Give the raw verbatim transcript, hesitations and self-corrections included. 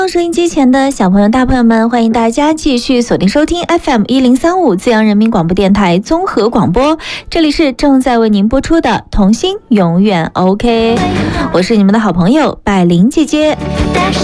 收音机前的小朋友大朋友们，欢迎大家继续锁定收听 F M 一零三五资阳人民广播电台综合广播，这里是正在为您播出的童心永远 OK， 我是你们的好朋友百灵姐姐。